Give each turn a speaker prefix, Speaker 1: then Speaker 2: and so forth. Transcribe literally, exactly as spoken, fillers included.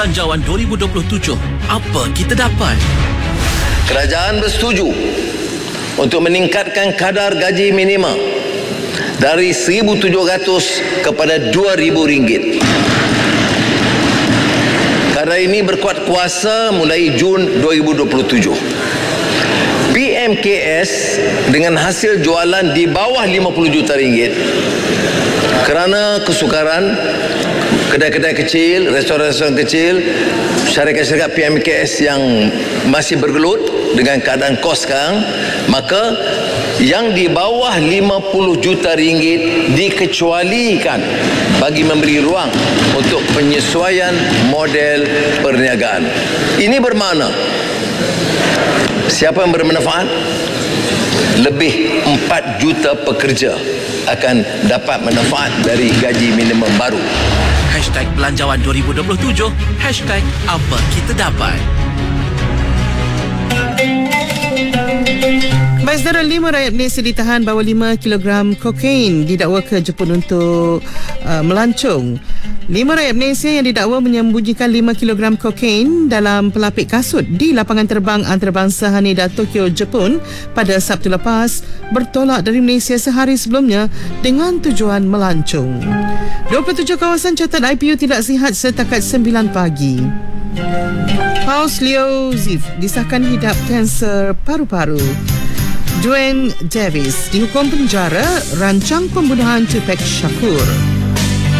Speaker 1: Belanjawan dua ribu dua puluh tujuh. Apa kita dapat?
Speaker 2: Kerajaan bersetuju untuk meningkatkan kadar gaji minimum dari seribu tujuh ratus kepada dua ribu ringgit. Kadar ini berkuat kuasa mulai Jun dua ribu dua puluh tujuh. P M K S dengan hasil jualan di bawah lima puluh juta ringgit kerana kesukaran kedai-kedai kecil, restoran-restoran kecil, syarikat-syarikat P M K S yang masih bergelut dengan keadaan kos sekarang, maka yang di bawah lima puluh juta ringgit dikecualikan bagi memberi ruang untuk penyesuaian model perniagaan. Ini bermakna siapa yang bermanfaat? Lebih empat juta pekerja akan dapat manfaat dari gaji minimum baru.
Speaker 1: Hashtag Belanjawan dua ribu dua puluh tujuh. Hashtag apa kita dapat.
Speaker 3: Baik saudara, lima rakyat Malaysia ditahan bawa lima kilogram kokain didakwa ke Jepun untuk uh, melancong. Lima rakyat Malaysia yang didakwa menyembunyikan lima kilogram kokain dalam pelapik kasut di lapangan terbang antarabangsa Haneda, Tokyo, Jepun pada Sabtu lepas bertolak dari Malaysia sehari sebelumnya dengan tujuan melancong. dua puluh tujuh kawasan catat I P U tidak sihat setakat sembilan pagi. Paus Leo Zif disahkan hidap kanser paru-paru. Dwayne Davis dihukum penjara rancang pembunuhan Tupac Shakur.